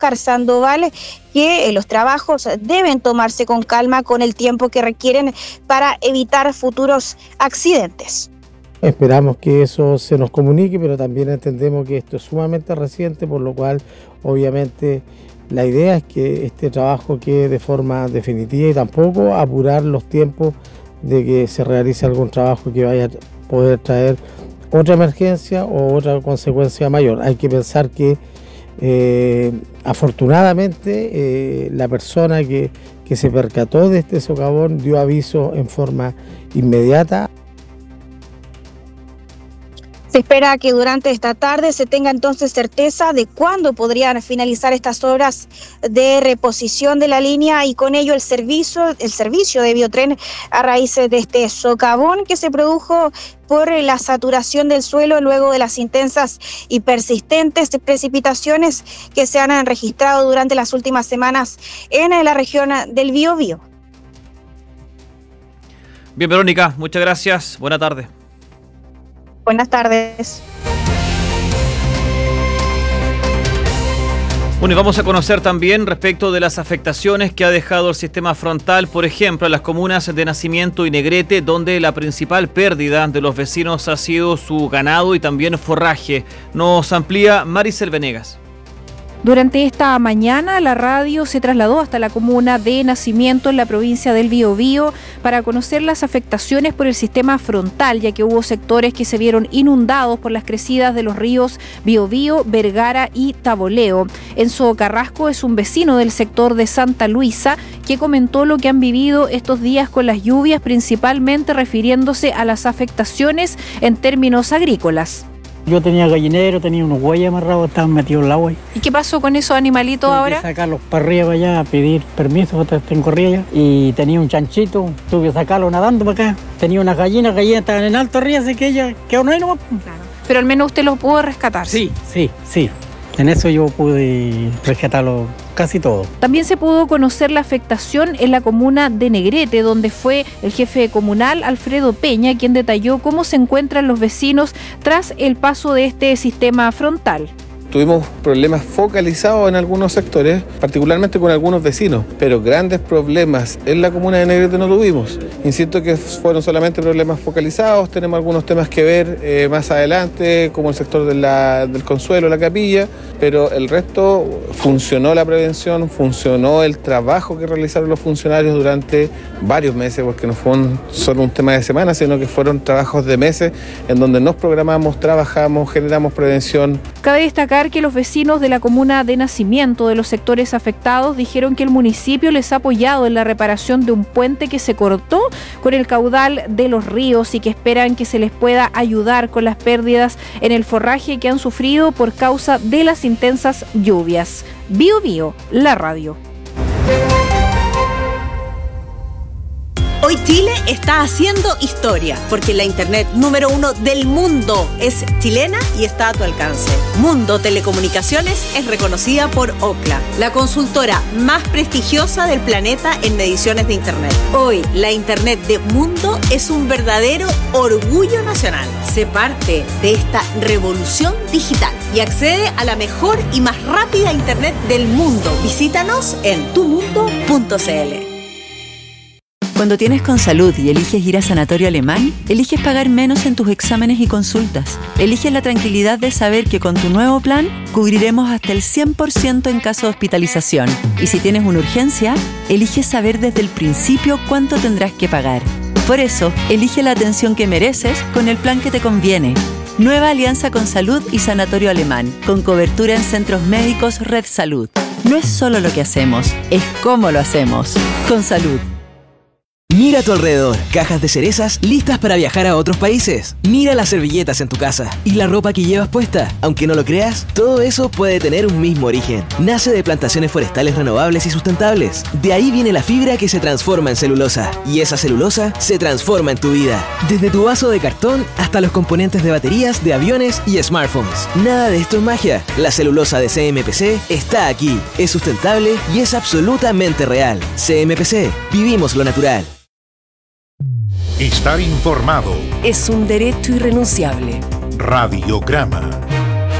Oscar Sandoval que los trabajos deben tomarse con calma con el tiempo que requieren para evitar futuros accidentes. Esperamos que eso se nos comunique, pero también entendemos que esto es sumamente reciente, por lo cual obviamente la idea es que este trabajo quede de forma definitiva y tampoco apurar los tiempos de que se realice algún trabajo que vaya a poder traer otra emergencia o otra consecuencia mayor. Hay que pensar que afortunadamente la persona que se percató de este socavón dio aviso en forma inmediata. Se espera que durante esta tarde se tenga entonces certeza de cuándo podrían finalizar estas obras de reposición de la línea y con ello el servicio de Biotren a raíz de este socavón que se produjo por la saturación del suelo luego de las intensas y persistentes precipitaciones que se han registrado durante las últimas semanas en la región del Biobío. Bien, Verónica, muchas gracias. Buena tarde. Buenas tardes. Bueno, y vamos a conocer también respecto de las afectaciones que ha dejado el sistema frontal, por ejemplo, en las comunas de Nacimiento y Negrete, donde la principal pérdida de los vecinos ha sido su ganado y también forraje. Nos amplía Maricel Venegas. Durante esta mañana, la radio se trasladó hasta la comuna de Nacimiento en la provincia del Biobío para conocer las afectaciones por el sistema frontal, ya que hubo sectores que se vieron inundados por las crecidas de los ríos Biobío, Vergara y Taboleo. Enzo Carrasco es un vecino del sector de Santa Luisa que comentó lo que han vivido estos días con las lluvias, principalmente refiriéndose a las afectaciones en términos agrícolas. Yo tenía gallinero, tenía unos bueyes amarrados, estaban metidos en el agua. ¿Y qué pasó con esos animalitos ahora? Tuve que sacarlos para arriba, para allá, a pedir permiso, en corrida. Y tenía un chanchito, tuve que sacarlo nadando para acá. Tenía unas gallinas estaban en alto río, así que ellas quedaron ahí nomás. Claro. Pero al menos usted los pudo rescatar. Sí. En eso yo pude rescatarlo casi todo. También se pudo conocer la afectación en la comuna de Negrete, donde fue el jefe comunal Alfredo Peña quien detalló cómo se encuentran los vecinos tras el paso de este sistema frontal. Tuvimos problemas focalizados en algunos sectores, particularmente con algunos vecinos, pero grandes problemas en la comuna de Negrete no tuvimos. Insisto que fueron solamente problemas focalizados, tenemos algunos temas que ver más adelante, como el sector del Consuelo, la Capilla, pero el resto funcionó la prevención, funcionó el trabajo que realizaron los funcionarios durante varios meses, porque no fue solo un tema de semanas, sino que fueron trabajos de meses en donde nos programamos, trabajamos, generamos prevención. Cabe destacar que los vecinos de la comuna de Nacimiento de los sectores afectados dijeron que el municipio les ha apoyado en la reparación de un puente que se cortó con el caudal de los ríos y que esperan que se les pueda ayudar con las pérdidas en el forraje que han sufrido por causa de las intensas lluvias. Biobío, la radio. Hoy Chile está haciendo historia, porque la internet número 1 del mundo es chilena y está a tu alcance. Mundo Telecomunicaciones es reconocida por Ookla, la consultora más prestigiosa del planeta en mediciones de internet. Hoy, la internet de Mundo es un verdadero orgullo nacional. Sé parte de esta revolución digital y accede a la mejor y más rápida internet del mundo. Visítanos en tumundo.cl. Cuando tienes Consalud y eliges ir a Sanatorio Alemán, eliges pagar menos en tus exámenes y consultas. Eliges la tranquilidad de saber que con tu nuevo plan cubriremos hasta el 100% en caso de hospitalización. Y si tienes una urgencia, eliges saber desde el principio cuánto tendrás que pagar. Por eso, elige la atención que mereces con el plan que te conviene. Nueva alianza Consalud y Sanatorio Alemán, con cobertura en centros médicos Red Salud. No es solo lo que hacemos, es cómo lo hacemos. Consalud. Mira a tu alrededor, cajas de cerezas listas para viajar a otros países. Mira las servilletas en tu casa y la ropa que llevas puesta. Aunque no lo creas, todo eso puede tener un mismo origen. Nace de plantaciones forestales renovables y sustentables. De ahí viene la fibra que se transforma en celulosa. Y esa celulosa se transforma en tu vida. Desde tu vaso de cartón hasta los componentes de baterías, de aviones y smartphones. Nada de esto es magia. La celulosa de CMPC está aquí. Es sustentable y es absolutamente real. CMPC. Vivimos lo natural. Estar informado es un derecho irrenunciable. Radiograma.